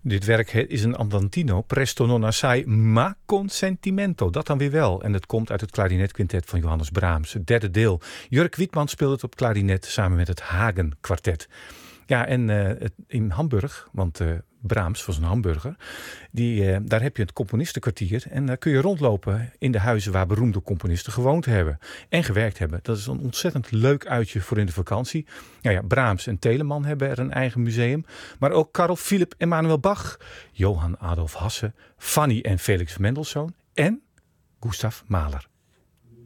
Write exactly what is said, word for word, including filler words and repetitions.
Dit werk is een andantino, presto non assai, ma con sentimento. Dat dan weer wel. En het komt uit het klarinetkwartet van Johannes Brahms. Het derde deel. Jurk Wietman speelt het op klarinet samen met het Hagen kwartet. Ja, en uh, het, in Hamburg, want uh, Brahms was een Hamburger, die, uh, daar heb je het componistenkwartier. En daar kun je rondlopen in de huizen waar beroemde componisten gewoond hebben en gewerkt hebben. Dat is een ontzettend leuk uitje voor in de vakantie. Nou ja, Brahms en Telemann hebben er een eigen museum. Maar ook Carl Philipp Emanuel Bach, Johann Adolf Hasse, Fanny en Felix Mendelssohn en Gustav Mahler.